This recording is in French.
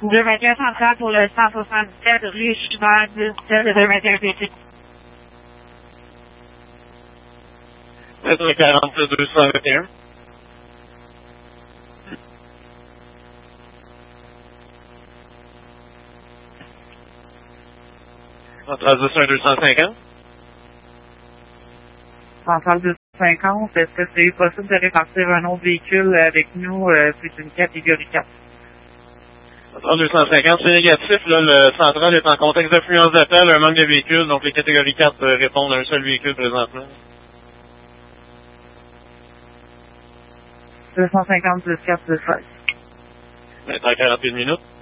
221 central pour le 177 rue Chimère, 17 221 PC. 740 plus 221. En transition 250. Central 250, est-ce que c'est possible de répartir un autre véhicule avec nous? C'est une catégorie 4. En 250, c'est négatif. Là, le central est en contexte d'affluence d'appel, un manque de véhicules, donc les catégories 4 répondent à un seul véhicule présentement. 250 plus 4 plus 16. Maintenant, 48 minutes.